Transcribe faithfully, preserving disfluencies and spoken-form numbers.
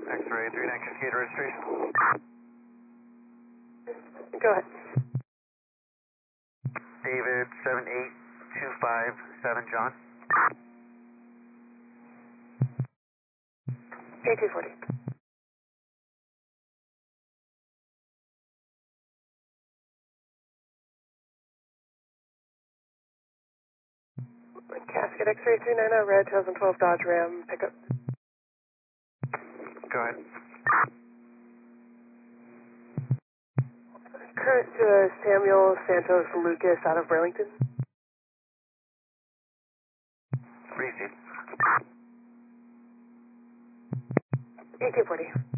X-ray three nine Cascade registration. Go ahead. David seven eight two five seven John. A two forty. Casket X-ray three nine zero, red two thousand twelve Dodge Ram pickup. Go ahead. Current to uh, Samuel Santos Lucas out of Burlington. Receive. A two forty.